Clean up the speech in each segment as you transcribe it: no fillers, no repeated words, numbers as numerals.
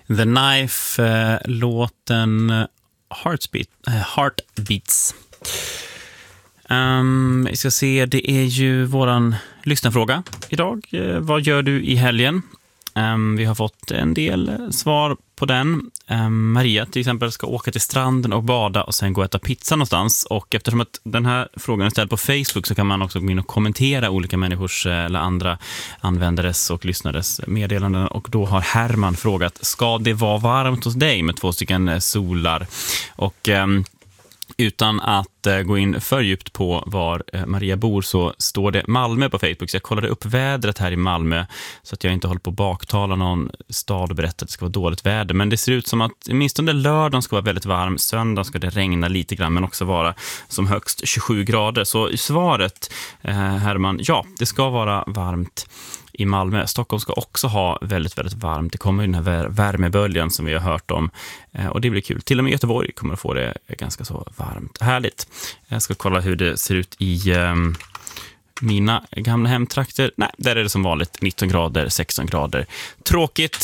The Knife, låten Heartbeats. Vi ska se, det är ju våran lyssnarfråga idag. Vad gör du i helgen? Vi har fått en del svar på den. Maria till exempel ska åka till stranden och bada och sen gå och äta pizza någonstans. Och eftersom att den här frågan är ställd på Facebook så kan man också gå in och kommentera olika människors eller andra användares och lyssnares meddelanden. Och då har Herman frågat, ska det vara varmt hos dig med 2 stycken solar? Och utan att gå in för djupt på var Maria bor så står det Malmö på Facebook. Så jag kollade upp vädret här i Malmö så att jag inte håller på att baktala någon stad och berätta att det ska vara dåligt väder. Men det ser ut som att minst under lördagen ska vara väldigt varm. Söndag ska det regna lite grann men också vara som högst 27 grader. Så i svaret, Herman, ja, det ska vara varmt i Malmö. Stockholm ska också ha väldigt, väldigt varmt. Det kommer ju den här värmeböljan som vi har hört om. Och det blir kul. Till och med Göteborg kommer att få det ganska så varmt. Härligt. Jag ska kolla hur det ser ut i mina gamla hemtrakter. Nej, där är det som vanligt 19 grader, 16 grader. Tråkigt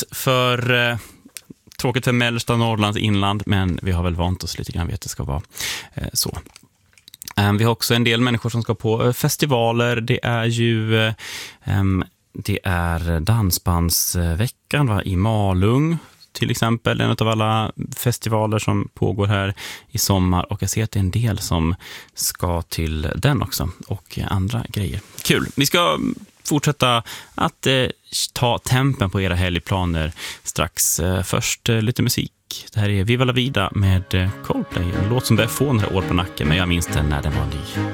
för mellersta Norrlands inland, men vi har väl vant oss lite grann vid att det ska vara så. Vi har också en del människor som ska på festivaler. Det är Dansbandsveckan i Malung till exempel, en av alla festivaler som pågår här i sommar, och jag ser att det är en del som ska till den också och andra grejer. Kul! Vi ska fortsätta att ta tempen på era helgplaner strax. Först lite musik. Det här är Viva la Vida med Coldplay, en låt som börjar få några år på nacken, men jag minns den när den var ny.